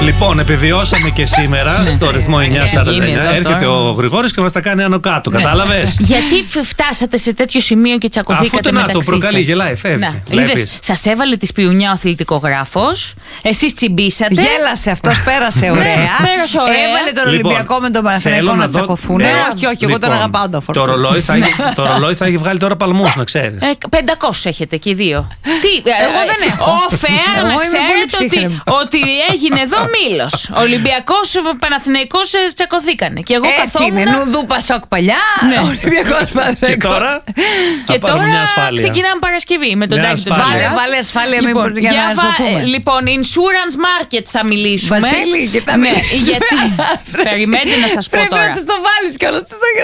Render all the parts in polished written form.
Λοιπόν, επιβιώσαμε και σήμερα στο ρυθμό 9:49. Έρχεται ο Γρηγόρης και μας τα κάνει άνω κάτω. Κατάλαβες? Γιατί φτάσατε σε τέτοιο σημείο και τσακωθήκατε μεταξύ σας? Αυτό το προκαλεί, γελάει, φεύγει. Σας έβαλε τη σπιουνιά ο αθλητικογράφος. Εσείς τσιμπήσατε. Γέλασε, αυτός πέρασε ωραία. Πέρασε ωραία. Έβαλε τον Ολυμπιακό με τον Παναθηναϊκό να τσακωθούν. Όχι, εγώ τον αγαπάω τον Φορτούνη. Το ρολόι θα έχει βγάλει τώρα παλμούς, να ξέρεις. 500 έχετε και οι δύο. Τι, εγώ δεν έχω. Fair, να ξέρετε ότι έγινε εδώ μήλος. Ολυμπιακός, Παναθηναϊκός τσακωθήκανε. Και εγώ καθόμουν. Έτσι είναι, νουδού Πασόκ παλιά. Ολυμπιακός Παναθηναϊκός. Και τώρα ξεκινάμε Παρασκευή με τον Τάκη του. Βάλε ασφάλεια για να σωθούμε. Λοιπόν, insurance market θα μιλήσουμε. Βασίλη, και θα μιλήσουμε. Γιατί. Περιμένετε να σας πω τώρα. Πρέπει να τους το βάλεις κιόλας.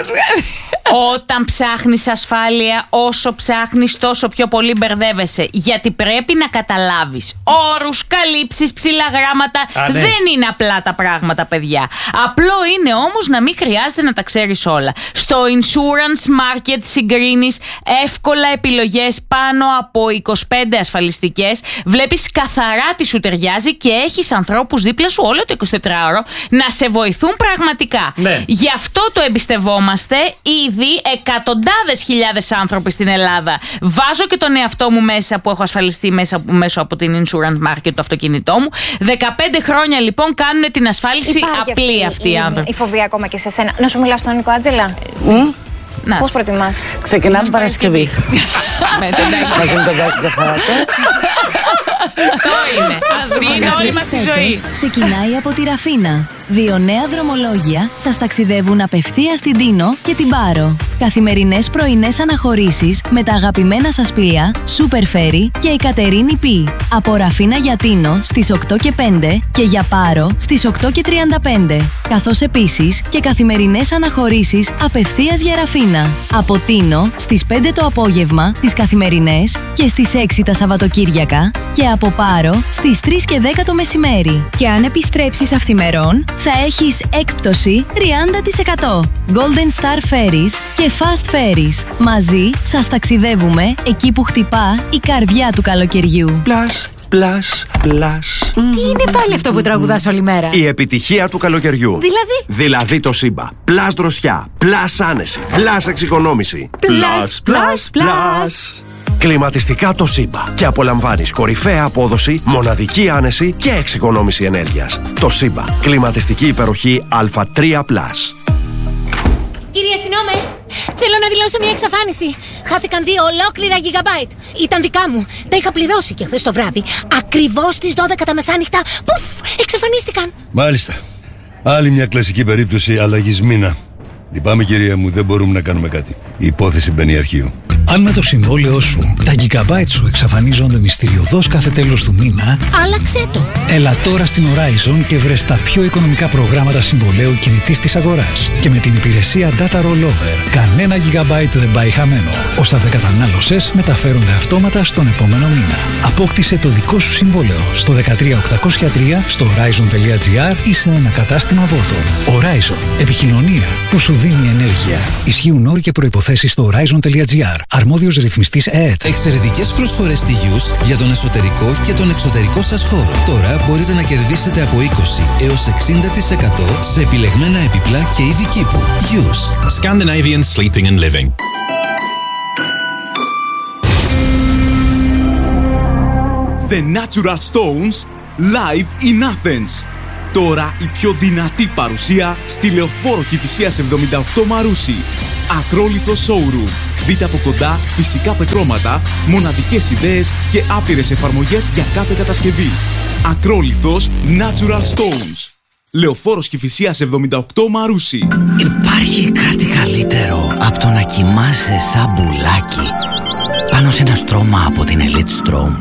Όταν ψάχνεις ασφάλεια, όσο ψάχνεις τόσο πιο πολύ μπερδεύεσαι. Γιατί πρέπει να καταλάβεις όρους, καλύψεις, ψηλαγράμματα. Δεν είναι απλά τα πράγματα, παιδιά. Απλό είναι όμως να μην χρειάζεται να τα ξέρεις όλα. Στο insurance market συγκρίνεις εύκολα επιλογές πάνω από 25 ασφαλιστικές. Βλέπεις καθαρά τι σου ταιριάζει και έχεις ανθρώπους δίπλα σου όλο το 24ωρο να σε βοηθούν πραγματικά. Ναι. Γι' αυτό το εμπιστευόμαστε ήδη εκατοντάδες χιλιάδες άνθρωποι στην Ελλάδα. Βάζω και τον εαυτό μου μέσα που έχω ασφαλιστεί μέσω από την insurance market το αυτοκίνητό μου. 15 χρόνια λοιπόν κάνουν την ασφάλιση απλή αυτή οι άνθρωποι. Η φοβία ακόμα και σε σένα. Να σου μιλάω στον Νίκο Άντζελα. Πώς προτιμάς? Ξεκινάμε Παρασκευή. Με τον Τάκη. Με τον Τάκη Ζαχαράτη. Αυτό είναι. Αυτή είναι όλη μας η ζωή. Ξεκινάει από τη Ραφίνα. 2 νέα δρομολόγια σας ταξιδεύουν απευθείας στην Τίνο και την Πάρο. Καθημερινές πρωινές αναχωρήσεις με τα αγαπημένα σας πλοία Super Ferry και η Κατερίνη Π. Από Ραφίνα για Τίνο στις 8 και 5 και για Πάρο στις 8 και 35. Καθώς επίσης και καθημερινές αναχωρήσεις απευθείας για Ραφίνα. Από Τίνο στις 5 το απόγευμα τις καθημερινές και στις 6 τα Σαββατοκύριακα και από Πάρο στις 3 και 10 το μεσημέρι. Και αν επιστρέψεις αυθημερών θα έχεις έκπτωση 30%. Golden Star Ferries και Fast Ferries. Μαζί σας ταξιδεύουμε εκεί που χτυπά η καρδιά του καλοκαιριού. Τι είναι πάλι αυτό που τραγουδάς όλη μέρα? Η επιτυχία του καλοκαιριού. Δηλαδή το Σύμπα. Πλάς δροσιά, πλάς άνεση, πλάς εξοικονόμηση. Πλάς. Κλιματιστικά το Σύμπα και απολαμβάνεις κορυφαία απόδοση, μοναδική άνεση και εξοικονόμηση ενέργειας. Το Σύμπα. Κλιματιστική υπεροχή Α3+. Κύριε αστυνόμε, θέλω να δηλώσω μια εξαφάνιση. Χάθηκαν 2 ολόκληρα gigabyte. Ήταν δικά μου. Τα είχα πληρώσει και χθες το βράδυ. Ακριβώς στις 12 τα μεσάνυχτα. Πουφ! Εξαφανίστηκαν. Μάλιστα. Άλλη μια κλασική περίπτωση αλλαγής μήνα. Λυπάμαι κυρία μου, δεν μπορούμε να κάνουμε κάτι. Η υπόθεση μπαίνει αρχείο. Αν με το συμβόλαιό σου τα gigabyte σου εξαφανίζονται μυστηριωδώς κάθε τέλος του μήνα, άλλαξε το. Έλα τώρα στην Horizon και βρες τα πιο οικονομικά προγράμματα συμβολαίου κινητής της αγοράς. Και με την υπηρεσία Data Rollover, κανένα gigabyte δεν πάει χαμένο. Όσα δεν κατανάλωσες μεταφέρονται αυτόματα στον επόμενο μήνα. Απόκτησε το δικό σου συμβόλαιο στο 13803 στο horizon.gr ή σε ένα κατάστημα Vodafone. Horizon. Επικοινωνία που σου δίνει ενέργεια. Ισχύουν όροι και προϋποθέσεις στο horizon.gr. Αρμόδιος ρυθμιστής ΕΕΤ. Εξαιρετικές προσφορές στη Yusk για τον εσωτερικό και τον εξωτερικό σας χώρο. Τώρα μπορείτε να κερδίσετε από 20 έως 60% σε επιλεγμένα επιπλά και είδη κήπου. Yusk. Scandinavian Sleeping and Living. The Natural Stones live in Athens. Τώρα η πιο δυνατή παρουσία στη Λεωφόρο Κηφισίας 78 Μαρούσι. Ακρόλιθο showroom. Δείτε από κοντά φυσικά πετρώματα, μοναδικές ιδέες και άπειρες εφαρμογές για κάθε κατασκευή. Ακρόλιθος Natural Stones. Λεωφόρος Κηφισίας 78 Μαρούσι. Υπάρχει κάτι καλύτερο από το να κοιμάσαι σαν μπουλάκι πάνω σε ένα στρώμα από την Elite Strom.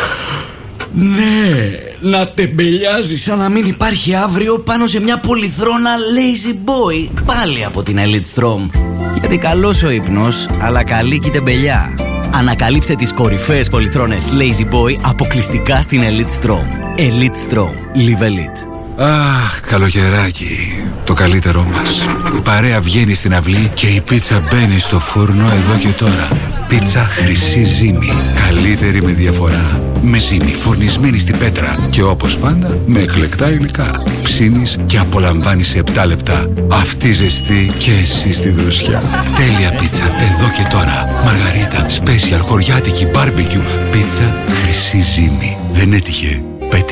Ναι, να τεμπελιάζεις σαν να μην υπάρχει αύριο πάνω σε μια πολυθρόνα Lazy Boy, πάλι από την Elite Strom. Γιατί καλός ο ύπνος, αλλά καλή και η τεμπελιά. Ανακαλύψτε τις κορυφαίες πολυθρόνες Lazy Boy αποκλειστικά στην Elite Strom. Elite Strom. Live Elite. Αχ, καλοκαιράκι, το καλύτερό μας. Η παρέα βγαίνει στην αυλή και η πίτσα μπαίνει στο φούρνο εδώ και τώρα. Πίτσα Χρυσή Ζύμη, καλύτερη με διαφορά. με ζύμη φορνισμένη στην πέτρα και όπως πάντα με εκλεκτά υλικά. Ψήνεις και απολαμβάνεις σε 7 λεπτά. Αυτή ζεστή και εσύ στη δροσιά. Τέλεια πίτσα, εδώ και τώρα. Μαργαρίτα, special, χωριάτικη, barbecue. Πίτσα χρυσή ζύμη. Δεν έτυχε